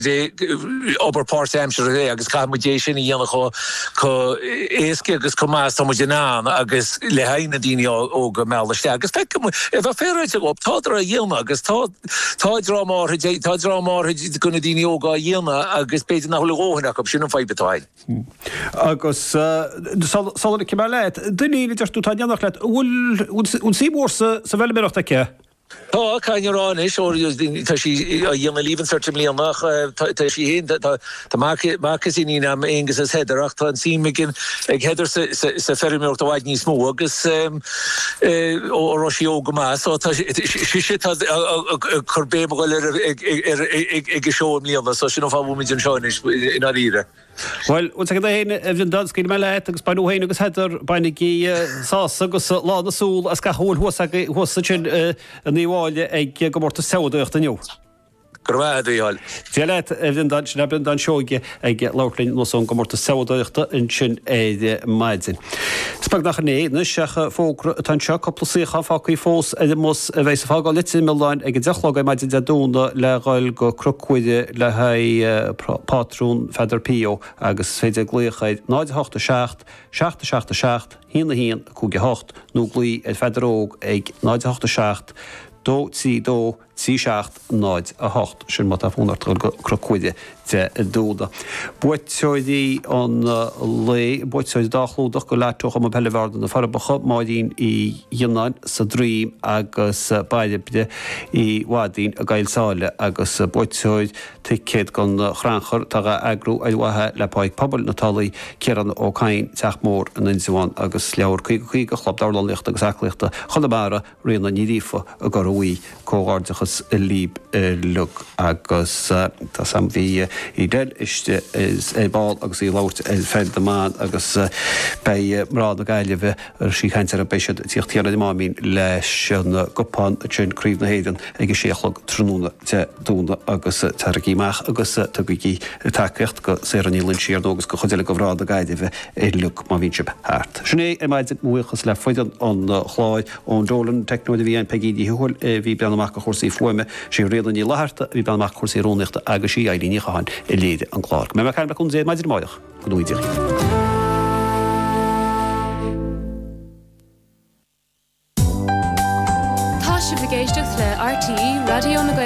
de upper part Hampshire agus camudation yana ko eske agus komas to mujana agus le haina dini o gamelste agus fekum if a fair to up tadra yilma agus tadra mar gonna dini o ga yilma agus be na holo na option of 5 between agus sal kemelet dini just to tadjanach let un sibors sa vel merocht ke Oh, can you run is or use the she young leaving certainly on she hin the market in English as header and see again like header se ferry me to wide small agus or Roshio Goma so she shit has a corbe ag show me so she no fa women show in Arira. Well, what's again the dance game let agus by no hen agus header by gi sas agus la the soul as ka hol was such a níháile ag go mórta saodaíocht aniu. Gurvádaíáil. Fialet ben dan seoige ag láirlinn nó son go mórta saodaíochta in sin éide maidin. Spag nach né na secha fógra tan seo coppla sícha fácaí fós mos a bheits fága litin milláin ag dechlog maidin de dúna le gáil go croccuide le ha patrún Fedar Pio agus féidir gluochaid 986 66 hína hín cúge 8 nó glí Federóg ag 986 do sí 9 a 8 sin mat a fónartral croccuide de dúda. Buitseoidí an le buitseoid dachlúdach go leitoch am pellevardan na farbacha maidín I dionain sa drím agus baidebide I wadín a gailsáile agus buitseoid ticéad gan chranchar taga agrú aidwathe le paig pobl na talaí cearan ó cain teach mór an insuán agus leabhar chuig a chlab darlanlicht agus acliachta chulabára rionna nírífa a goruí cógárdachas líb lug agus tá sam bhí I del iste is ball agus I láut fed de man agus bei mrád a gaileh sí chaintear a beisid tíochtíar a mámín leis an gopán sin críomh na héidir ag séchlog trúna te dúna agus targíach agus tugaí takecht go sé an ílinn siar agus go chuile go bhrád a gaideh lug má vín sib háart. Sné maidid muchas le foiidir an chláid ón dólan technoid bhí an pegídí thuil bhí beanach go chósaí fuime sé réan í leharta bhí beanach chósaí rónachta agus sí ailíní chaáin I léide an chlár. Me cean becún zéad maidir maiach go dúidir. Tá si bhgéisteach le RTE Radio na